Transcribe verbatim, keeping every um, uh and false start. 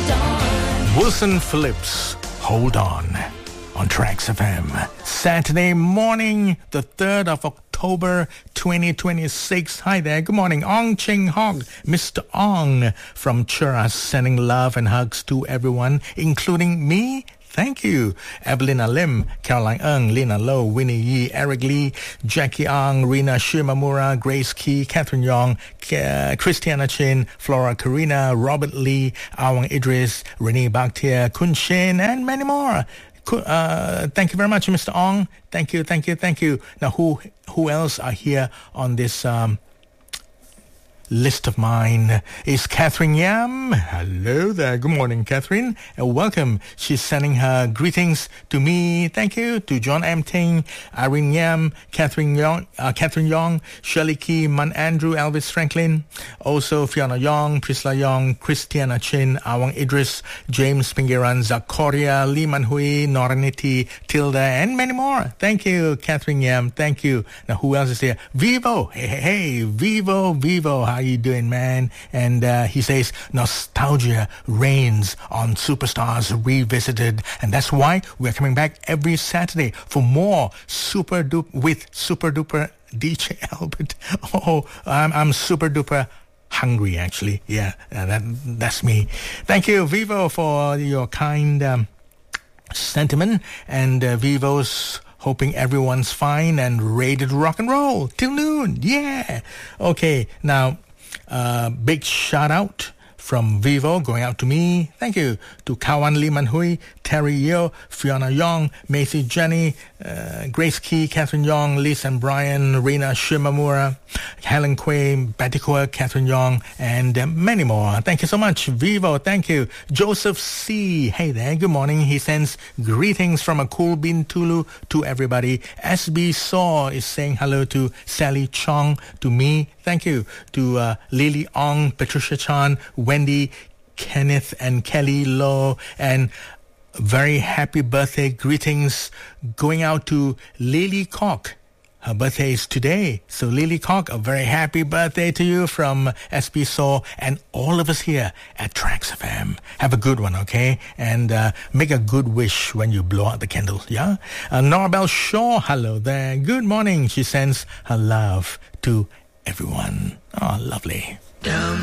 Wilson Phillips, Hold On, on Tracks F M. Saturday morning, the third of October, twenty twenty-six. Hi there, good morning. Ong Ching Hog, Mister Ong from Cheras, sending love and hugs to everyone, including me. Thank you. Evelina Lim, Caroline Ng, Lena Low, Winnie Yee, Eric Lee, Jackie Ang, Rina Shimamura, Grace Key, Catherine Yong, K- Christiana Chin, Flora Karina, Robert Lee, Awang Idris, Renee Bakhtia, Kun Shin, and many more. Uh, thank you very much, Mister Ong. Thank you, thank you, thank you. Now, who who else are here on this um, list of mine? Is Catherine Yam. Hello there. Good morning, Catherine. Uh, welcome. She's sending her greetings to me. Thank you. To John M. Ting, Irene Yam, Catherine Yong, uh, Catherine Yong, Shirley Key, Man Andrew, Elvis Franklin. Also Fiona Yong, Priscilla Yong, Christiana Chin, Awang Idris, James Pingiran, Zakoria, Lee Man Hui, Noraniti, Tilda, and many more. Thank you, Catherine Yam. Thank you. Now, who else is here? Vivo. Hey, hey, hey. Vivo, Vivo. How you doing, man? And uh, he says nostalgia reigns on Superstars Revisited, and that's why we're coming back every Saturday for more super duper with super duper D J Albert. Oh, I'm I'm super duper hungry, actually. Yeah, uh, that that's me. Thank you, Vivo, for your kind um, sentiment, and uh, Vivo's hoping everyone's fine and ready to rock and roll till noon. Yeah. Okay, now, uh, big shout out from Vivo going out to me. Thank you to Kawan Lee Man Hui, Terry Yeo, Fiona Yong, Macy Jenny, uh, Grace Key, Catherine Yong, Liz and Brian, Rina Shimamura, Helen Quay, Betty Koa, Catherine Yong, and uh, many more. Thank you so much, Vivo. Thank you. Joseph C. Hey there, good morning. He sends greetings from a cool bean Tulu to everybody. S B Saw is saying hello to Sally Chong, to me. Thank you to uh, Lily Ong, Patricia Chan, Wendy, Kenneth and Kelly Low, and very happy birthday greetings going out to Lily Koch. Her birthday is today. So Lily Koch, a very happy birthday to you from S P Saw and all of us here at Tracks F M. Have a good one, okay? And uh, make a good wish when you blow out the candle, yeah? Uh, Norabel Shaw, hello there. Good morning. She sends her love to everyone. Oh, lovely. Down